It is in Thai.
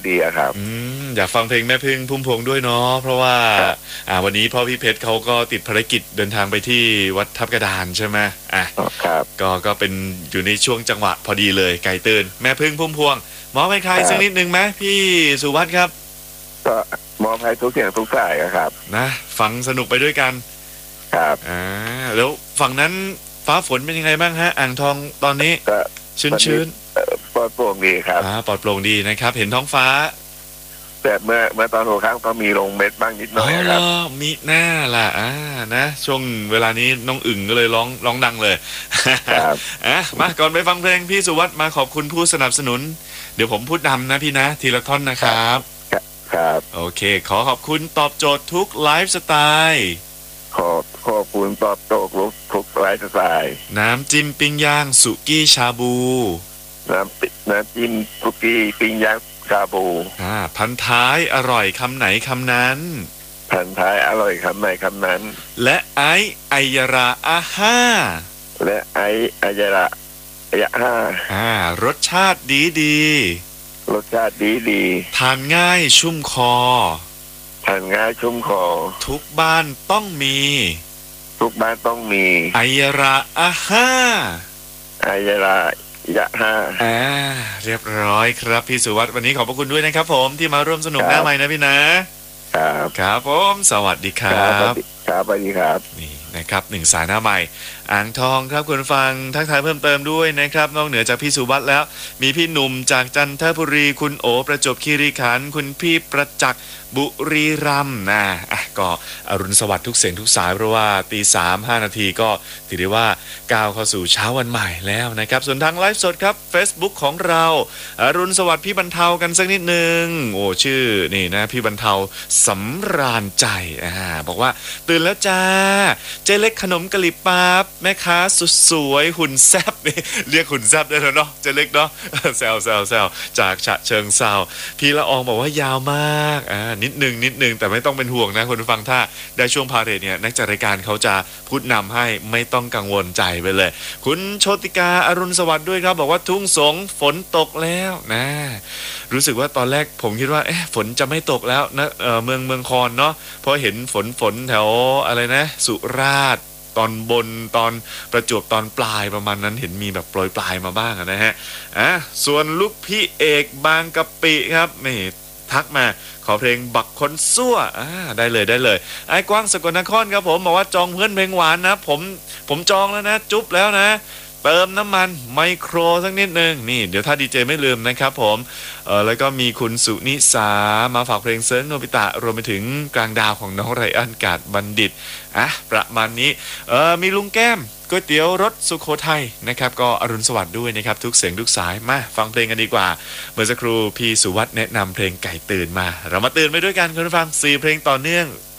ดีอะครับอยากฟังเพลงแม่พึ่งพุ่มพวงด้วยเนาะเพราะว่าวันนี้พ่อพี่เพชรเขาก็ติดภารกิจเดินทางไปที่วัดทับกระดานใช่ไหมครับก็เป็นอยู่ในช่วงจังหวะพอดีเลยไก่ตื่นแม่พึ่งพุ่มพวงมอบให้ใครสักนิดนึงไหมพี่สุวัฒน์ครับก็มอบให้ทุกเสียงทุกสายครับนะฟังสนุกไปด้วยกันครับแล้วฝั่งนั้นฟ้าฝนเป็นยังไงบ้างฮะอ่างทองตอนนี้ชื้นปลอดโปร่งดีครับปลอดโปร่งดีนะครับเห็นท้องฟ้าแต่เมื่อตอนหัวค่ำก็มีลงเม็ดบ้างนิดหน่อยครับมีหน้าล่ะนะช่วงเวลานี้น้องอึ่งก็เลยร้องดังเลยครับมาก่อนไปฟังเพลงพี่สุวัฒน์มาขอบคุณผู้สนับสนุนเดี๋ยวผมพูดนำนะพี่นะทีละท่อนนะครับครับโอเคขอบคุณตอบโจทย์ทุกไลฟ์สไตล์ขอบคุณตอบโจทย์ทุกไลฟ์สไตล์น้ำจิ้มปิ้งย่างสุกี้ชาบูน้ำจิ้มสุกี้ปิ้งย่างชาบูพันท้ายอร่อยคำไหนคำนั้นพันท้ายอร่อยคำไหนคำนั้นและไอายราอาห้าและอายระยะรสชาติดีรสชาติดีทานง่ายชุ่มคอทานง่ายชุ่มคอทุกบ้านต้องมีทุกบ้านต้องมีอายราอาห้าอายระยะเรียบร้อยครับพี่สุวัฒน์วันนี้ขอบพระคุณด้วยนะครับผมที่มาร่วมสนุกหน้าใหม่นะพี่นะครับผมสวัสดีครับครับสวัสดีครับนี่นะครับหนึ่งสายหน้าใหม่อ่างทองครับคุณฟังทักทายเพิ่มเติมด้วยนะครับนอกเหนือจากพี่สุวัฒน์แล้วมีพี่หนุ่มจากจันทบุรีคุณโอประจวบคีรีขันธ์คุณพี่ประจักษ์บุรีรัมย์ก็อรุณสวัสดิ์ทุกเสียงทุกสายเพราะว่า3:05 นาทีก็ถือได้ว่าก้าวเข้าสู่เช้าวันใหม่แล้วนะครับส่วนทางไลฟ์สดครับ Facebook ของเราอรุณสวัสดิ์พี่บรรเทากันสักนิดนึงชื่อนี่นะพี่บรรเทาสำราญใจบอกว่าตื่นแล้วจ้าเจ๊เล็กขนมกะหรี่ปั๊บแม่ค้าสุดสวยหุ่นแซ่บนี่เรียกหุ่นแซ่บได้แล้วเนาะเจ๊เล็กเนาะแซวจากฉะเชิงเซาพี่ละอองบอกว่ายาวมากนิดนึงแต่ไม่ต้องเป็นห่วงนะคุณผู้ฟังถ้าได้ช่วงพาเหรดเนี่ยนักจัดรายการเขาจะพูดนำให้ไม่ต้องกังวลใจไปเลยคุณโชติกาอรุณสวัสดิ์ด้วยครับบอกว่าทุ่งสงฝนตกแล้วนะรู้สึกว่าตอนแรกผมคิดว่าฝนจะไม่ตกแล้วนะเมืองคอนเนาะเพราะเห็นฝนแถวอะไรนะสุราษฎร์ตอนบนตอนประจวบตอนปลายประมาณนั้นเห็นมีแบบโปรยปลายมาบ้างนะฮะส่วนลูกพี่เอกบางกะปิครับนี่ทักมาขอเพลงบักคนซั่วได้เลยไอ้กว้างสกลนครครับผมบอกว่าจองเพื่อนเพลงหวานนะผมจองแล้วนะจุ๊บแล้วนะเติมน้ำมันไมโครสักนิดนึงนี่เดี๋ยวถ้าดีเจไม่ลืมนะครับผมแล้วก็มีคุณสุนิสามาฝากเพลงเซิร์ฟโนบิตะรวมไปถึงกลางดาวของน้องไรอันกาดบัณฑิตประมาณนี้มีลุงแก้มก๋วยเตี๋ยวรสสุโขทัยนะครับก็อรุณสวัสดิ์ด้วยนะครับทุกเสียงทุกสายมาฟังเพลงกันดีกว่าเมื่อสักครู่พี่สุวัฒน์แนะนำเพลงไก่ตื่นมาเรามาตื่นไปด้วยกันคุณผู้ฟัง4เพลงต่อเนื่อง